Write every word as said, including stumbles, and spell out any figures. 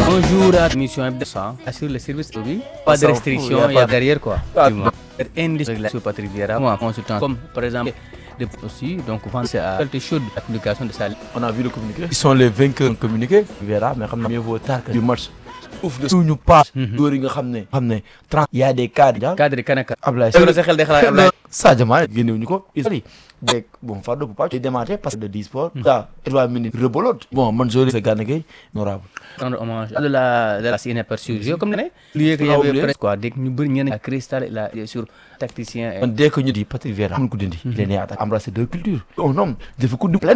Bonjour à mission M deux cents assure le service de vie. Pas de restriction, il y a derrière quoi. Indice sur Patrick Vieira, moi consultant comme par exemple de aussi donc penser à quelque chose de la communication de ça. On a vu le communiqué. Ils sont les vainqueurs communiqué. Vieira mais xam na mieux vaut tard que du match. Ouf de suñu passe. Dóor yi nga xam ne xam ne trente il y a des cadres. Cadre kanaka. Ablaye sa xel de xalaat Ablaye. Sadio Mané génnewuñu ko. Italie dégg bon Fado bu pas démarrer parce que de dix sports. Ça Edouard Mendy rebolote. Bon man je le Gana Gueye honorable. Rendre hommage à la de la inaperçu. Je comme ne lieu que y avait presque quoi dès que ñu bëri ñene Cristal la sur tacticien. Dès que ñu di Patrick Vieira am ko dindi. Il est né à embrasser deux cultures. Un homme dafa ko